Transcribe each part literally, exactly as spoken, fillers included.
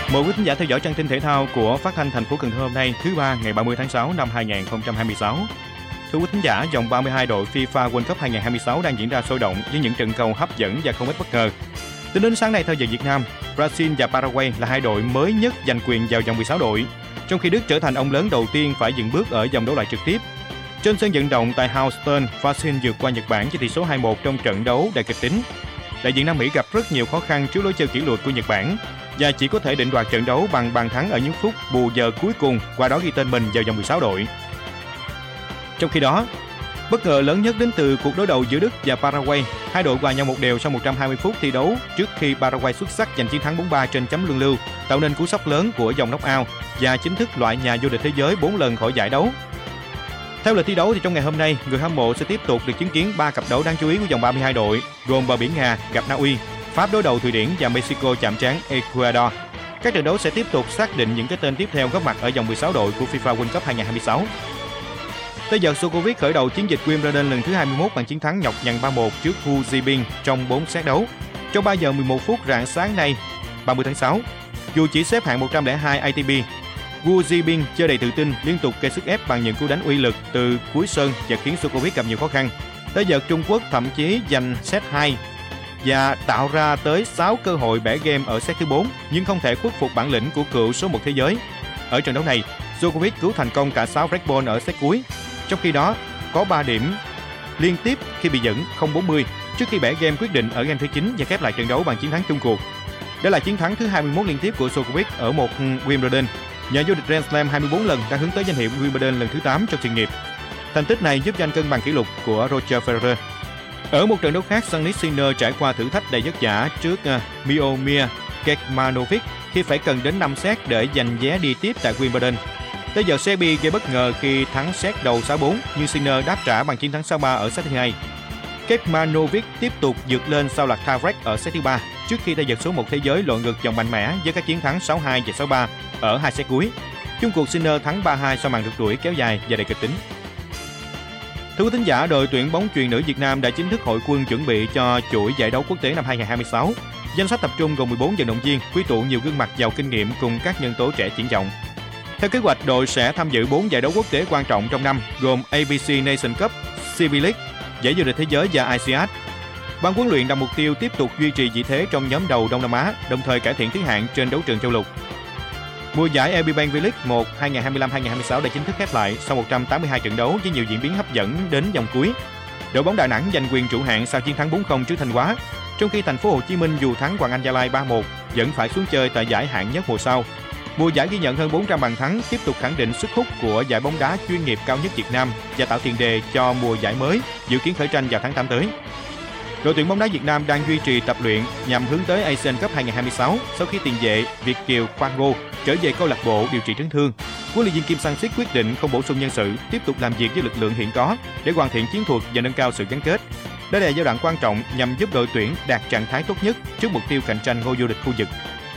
Mời quý khán giả theo dõi trang tin thể thao của Phát thanh thành phố Cần Thơ hôm nay, thứ ba ngày ba mươi tháng sáu năm hai nghìn không trăm hai mươi sáu. Thưa quý khán giả, vòng ba mươi hai đội FIFA World Cup hai nghìn không trăm hai mươi sáu đang diễn ra sôi động với những trận cầu hấp dẫn và không ít bất ngờ. Tính đến sáng nay theo giờ Việt Nam, Brazil và Paraguay là hai đội mới nhất giành quyền vào vòng mười sáu đội, trong khi Đức trở thành ông lớn đầu tiên phải dừng bước ở vòng đấu loại trực tiếp. Trên sân vận động tại Houston, Brazil vượt qua Nhật Bản với tỷ số hai một trong trận đấu đầy kịch tính. Đại diện Nam Mỹ gặp rất nhiều khó khăn trước lối chơi kỷ luật của Nhật Bản và chỉ có thể định đoạt trận đấu bằng bàn thắng ở những phút bù giờ cuối cùng, qua đó ghi tên mình vào vòng mười sáu đội. Trong khi đó, bất ngờ lớn nhất đến từ cuộc đối đầu giữa Đức và Paraguay. Hai đội hòa nhau một đều sau một trăm hai mươi phút thi đấu trước khi Paraguay xuất sắc giành chiến thắng bốn ba trên chấm luân lưu, tạo nên cú sốc lớn của vòng knock-out và chính thức loại nhà vô địch thế giới bốn lần khỏi giải đấu. Theo lịch thi đấu thì trong ngày hôm nay, người hâm mộ sẽ tiếp tục được chứng kiến ba cặp đấu đáng chú ý của vòng ba mươi hai đội, gồm bờ biển Nga gặp Na Uy, Pháp đối đầu Thụy Điển và Mexico chạm trán Ecuador. Các trận đấu sẽ tiếp tục xác định những cái tên tiếp theo góp mặt ở vòng mười sáu đội của FIFA World Cup hai nghìn không trăm hai mươi sáu. Tới giờ, Djokovic khởi đầu chiến dịch Wimbledon lần thứ hai mươi mốt bằng chiến thắng nhọc nhằn ba một trước Hu Zibing trong bốn set đấu. Trong ba giờ mười một phút rạng sáng nay, ba mươi tháng sáu, dù chỉ xếp hạng một trăm lẻ hai A T P, Hu Zibing chơi đầy tự tin, liên tục gây sức ép bằng những cú đánh uy lực từ cuối sân và khiến Djokovic gặp nhiều khó khăn. Tới giờ, Trung Quốc thậm chí giành set hai và tạo ra tới sáu cơ hội bẻ game ở set thứ bốn, nhưng không thể khuất phục bản lĩnh của cựu số một thế giới. Ở trận đấu này, Djokovic cứu thành công cả sáu break ball ở set cuối. Trong khi đó, có ba điểm liên tiếp khi bị dẫn không bốn mươi trước khi bẻ game quyết định ở game thứ chín và khép lại trận đấu bằng chiến thắng chung cuộc. Đây là chiến thắng thứ hai mươi mốt liên tiếp của Djokovic ở một Wimbledon. Nhà vô địch Grand Slam hai mươi bốn lần đang hướng tới danh hiệu Wimbledon lần thứ tám trong sự nghiệp. Thành tích này giúp cho anh cân bằng kỷ lục của Roger Federer. Ở một trận đấu khác, Jannik Sinner trải qua thử thách đầy vất vả trước uh, Miomir Kekmanovic khi phải cần đến năm set để giành vé đi tiếp tại Wimbledon. Tới giờ, Serbia gây bất ngờ khi thắng set đầu sáu bốn, nhưng Sinner đáp trả bằng chiến thắng sáu ba ở set thứ hai. Kekmanovic tiếp tục vượt lên sau loạt tie break ở set thứ ba, trước khi tay vợt số một thế giới lội ngược dòng mạnh mẽ với các chiến thắng sáu hai và sáu ba ở hai set cuối. Chung cuộc, Sinner thắng ba hai sau màn rượt đuổi kéo dài và đầy kịch tính. Thưa quý thính giả, đội tuyển bóng chuyền nữ Việt Nam đã chính thức hội quân chuẩn bị cho chuỗi giải đấu quốc tế năm hai nghìn không trăm hai mươi sáu. Danh sách tập trung gồm mười bốn vận động viên, quy tụ nhiều gương mặt giàu kinh nghiệm cùng các nhân tố trẻ triển vọng. Theo kế hoạch, đội sẽ tham dự bốn giải đấu quốc tế quan trọng trong năm, gồm a bê xê Nation Cup, xê bê League, giải vô địch thế giới và i xê át. Ban huấn luyện đặt mục tiêu tiếp tục duy trì vị thế trong nhóm đầu Đông Nam Á, đồng thời cải thiện thứ hạng trên đấu trường châu lục. Mùa giải e bê Bank V-League một hai nghìn không trăm hai mươi lăm hai nghìn không trăm hai mươi sáu đã chính thức khép lại sau một trăm tám mươi hai trận đấu với nhiều diễn biến hấp dẫn đến vòng cuối. Đội bóng Đà Nẵng giành quyền trụ hạng sau chiến thắng bốn không trước Thanh Hóa, trong khi Thành phố Hồ Chí Minh dù thắng Hoàng Anh Gia Lai ba một vẫn phải xuống chơi tại giải hạng nhất mùa sau. Mùa giải ghi nhận hơn bốn trăm bàn thắng, tiếp tục khẳng định sức hút của giải bóng đá chuyên nghiệp cao nhất Việt Nam và tạo tiền đề cho mùa giải mới dự kiến khởi tranh vào tháng tám tới. Đội tuyển bóng đá Việt Nam đang duy trì tập luyện nhằm hướng tới Asian Cup hai nghìn không trăm hai mươi sáu sau khi tiền vệ Việt kiều Quang Ngô trở về câu lạc bộ điều trị chấn thương. Huấn luyện viên Kim Sang-sik quyết định không bổ sung nhân sự, tiếp tục làm việc với lực lượng hiện có để hoàn thiện chiến thuật và nâng cao sự gắn kết. Đây là giai đoạn quan trọng nhằm giúp đội tuyển đạt trạng thái tốt nhất trước mục tiêu cạnh tranh ngôi vô địch khu vực.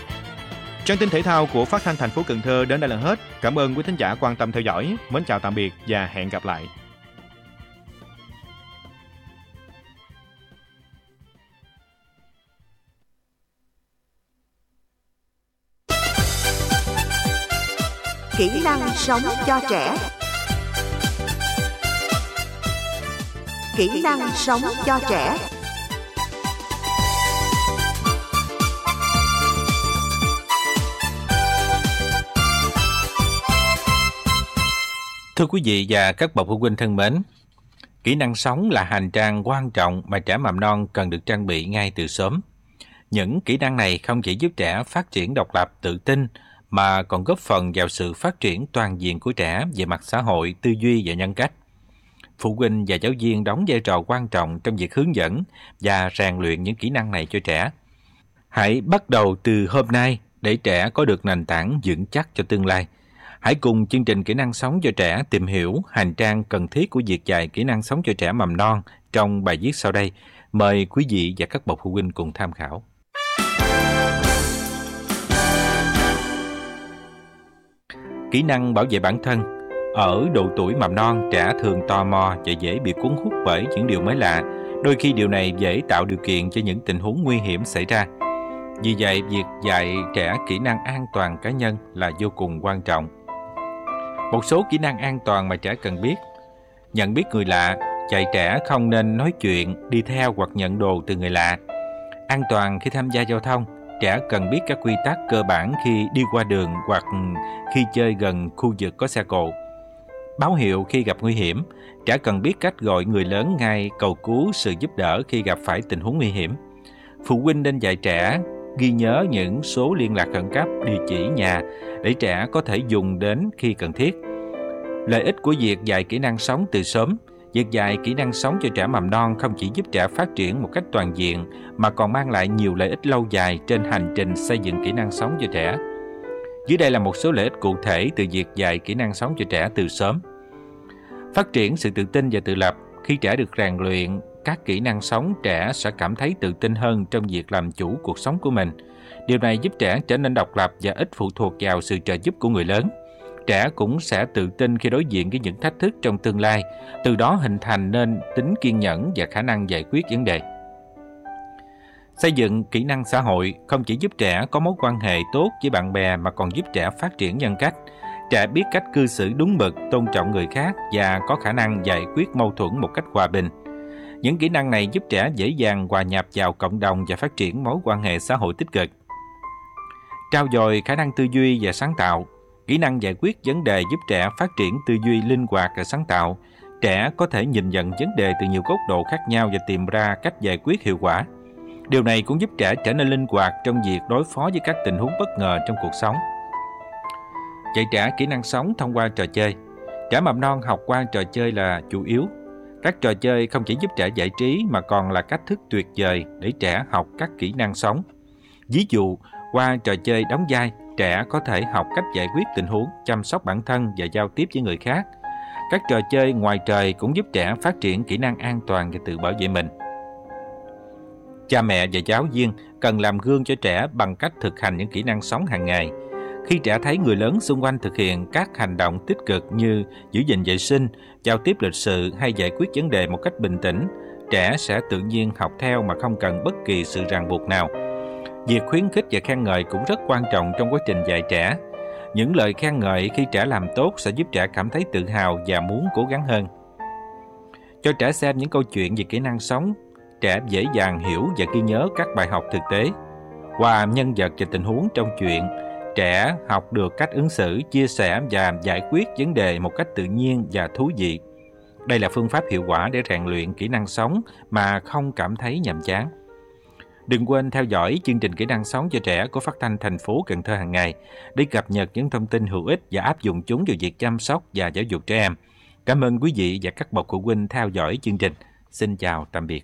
Trang tin thể thao của Phát thanh thành phố Cần Thơ đến đây là hết. Cảm ơn quý thính giả quan tâm theo dõi. Mến chào tạm biệt và hẹn gặp lại. Kỹ năng sống cho trẻ. Kỹ năng sống cho trẻ. Thưa quý vị và các bậc phụ huynh thân mến, kỹ năng sống là hành trang quan trọng mà trẻ mầm non cần được trang bị ngay từ sớm. Những kỹ năng này không chỉ giúp trẻ phát triển độc lập, tự tin, mà còn góp phần vào sự phát triển toàn diện của trẻ về mặt xã hội, tư duy và nhân cách. Phụ huynh và giáo viên đóng vai trò quan trọng trong việc hướng dẫn và rèn luyện những kỹ năng này cho trẻ. Hãy bắt đầu từ hôm nay để trẻ có được nền tảng vững chắc cho tương lai. Hãy cùng chương trình Kỹ năng sống cho trẻ tìm hiểu hành trang cần thiết của việc dạy kỹ năng sống cho trẻ mầm non trong bài viết sau đây. Mời quý vị và các bậc phụ huynh cùng tham khảo. Kỹ năng bảo vệ bản thân. Ở độ tuổi mầm non, trẻ thường tò mò và dễ bị cuốn hút bởi những điều mới lạ. Đôi khi điều này dễ tạo điều kiện cho những tình huống nguy hiểm xảy ra. Vì vậy, việc dạy trẻ kỹ năng an toàn cá nhân là vô cùng quan trọng. Một số kỹ năng an toàn mà trẻ cần biết: nhận biết người lạ, dạy trẻ không nên nói chuyện, đi theo hoặc nhận đồ từ người lạ. An toàn khi tham gia giao thông, trẻ cần biết các quy tắc cơ bản khi đi qua đường hoặc khi chơi gần khu vực có xe cộ. Báo hiệu khi gặp nguy hiểm, trẻ cần biết cách gọi người lớn ngay, cầu cứu sự giúp đỡ khi gặp phải tình huống nguy hiểm. Phụ huynh nên dạy trẻ ghi nhớ những số liên lạc khẩn cấp, địa chỉ nhà để trẻ có thể dùng đến khi cần thiết. Lợi ích của việc dạy kỹ năng sống từ sớm: việc dạy kỹ năng sống cho trẻ mầm non không chỉ giúp trẻ phát triển một cách toàn diện mà còn mang lại nhiều lợi ích lâu dài trên hành trình xây dựng kỹ năng sống cho trẻ. Dưới đây là một số lợi ích cụ thể từ việc dạy kỹ năng sống cho trẻ từ sớm. Phát triển sự tự tin và tự lập. Khi trẻ được rèn luyện các kỹ năng sống, trẻ sẽ cảm thấy tự tin hơn trong việc làm chủ cuộc sống của mình. Điều này giúp trẻ trở nên độc lập và ít phụ thuộc vào sự trợ giúp của người lớn. Trẻ cũng sẽ tự tin khi đối diện với những thách thức trong tương lai, từ đó hình thành nên tính kiên nhẫn và khả năng giải quyết vấn đề. Xây dựng kỹ năng xã hội không chỉ giúp trẻ có mối quan hệ tốt với bạn bè mà còn giúp trẻ phát triển nhân cách. Trẻ biết cách cư xử đúng mực, tôn trọng người khác và có khả năng giải quyết mâu thuẫn một cách hòa bình. Những kỹ năng này giúp trẻ dễ dàng hòa nhập vào cộng đồng và phát triển mối quan hệ xã hội tích cực. Trau dồi khả năng tư duy và sáng tạo. Kỹ năng giải quyết vấn đề giúp trẻ phát triển tư duy linh hoạt và sáng tạo. Trẻ có thể nhìn nhận vấn đề từ nhiều góc độ khác nhau và tìm ra cách giải quyết hiệu quả. Điều này cũng giúp trẻ trở nên linh hoạt trong việc đối phó với các tình huống bất ngờ trong cuộc sống. Dạy trẻ kỹ năng sống thông qua trò chơi. Trẻ mầm non học qua trò chơi là chủ yếu. Các trò chơi không chỉ giúp trẻ giải trí mà còn là cách thức tuyệt vời để trẻ học các kỹ năng sống. Ví dụ, qua trò chơi đóng vai, trẻ có thể học cách giải quyết tình huống, chăm sóc bản thân và giao tiếp với người khác. Các trò chơi ngoài trời cũng giúp trẻ phát triển kỹ năng an toàn và tự bảo vệ mình. Cha mẹ và giáo viên cần làm gương cho trẻ bằng cách thực hành những kỹ năng sống hàng ngày. Khi trẻ thấy người lớn xung quanh thực hiện các hành động tích cực như giữ gìn vệ sinh, giao tiếp lịch sự hay giải quyết vấn đề một cách bình tĩnh, trẻ sẽ tự nhiên học theo mà không cần bất kỳ sự ràng buộc nào. Việc khuyến khích và khen ngợi cũng rất quan trọng trong quá trình dạy trẻ. Những lời khen ngợi khi trẻ làm tốt sẽ giúp trẻ cảm thấy tự hào và muốn cố gắng hơn. Cho trẻ xem những câu chuyện về kỹ năng sống, trẻ dễ dàng hiểu và ghi nhớ các bài học thực tế. Qua nhân vật và tình huống trong chuyện, trẻ học được cách ứng xử, chia sẻ và giải quyết vấn đề một cách tự nhiên và thú vị. Đây là phương pháp hiệu quả để rèn luyện kỹ năng sống mà không cảm thấy nhàm chán. Đừng quên theo dõi chương trình kỹ năng sống cho trẻ của Phát thanh thành phố Cần Thơ hàng ngày để cập nhật những thông tin hữu ích và áp dụng chúng vào việc chăm sóc và giáo dục trẻ em. Cảm ơn quý vị và các bậc phụ huynh theo dõi chương trình. Xin chào tạm biệt.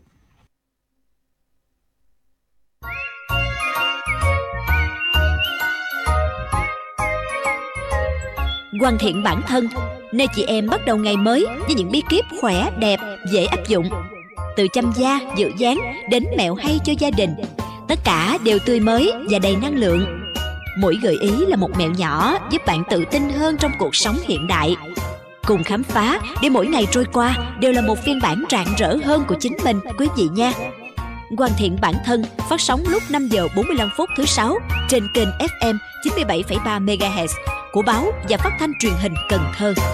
Hoàn thiện bản thân, nơi chị em bắt đầu ngày mới với những bí kíp khỏe, đẹp, dễ áp dụng. Từ chăm da, giữ dáng đến mẹo hay cho gia đình, tất cả đều tươi mới và đầy năng lượng. Mỗi gợi ý là một mẹo nhỏ giúp bạn tự tin hơn trong cuộc sống hiện đại. Cùng khám phá để mỗi ngày trôi qua đều là một phiên bản rạng rỡ hơn của chính mình, quý vị nha. Hoàn thiện bản thân phát sóng lúc năm giờ bốn mươi lăm phút thứ sáu trên kênh ép em chín mươi bảy phẩy ba mê ga héc của báo và phát thanh truyền hình Cần Thơ.